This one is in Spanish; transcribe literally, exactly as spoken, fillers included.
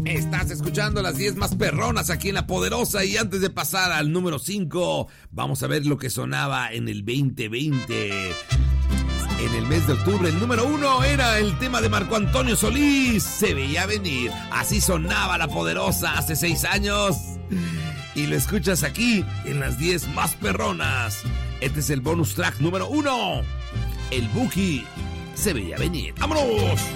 Estás escuchando las diez más perronas aquí en La Poderosa, y antes de pasar al número cinco, vamos a ver lo que sonaba en el veinte veinte. En el mes de octubre, el número uno era el tema de Marco Antonio Solís, Se Veía Venir. Así sonaba La Poderosa hace seis años. Y lo escuchas aquí en las diez más perronas. Este es el bonus track número uno. El Buki, Se Veía Venir. ¡Vámonos!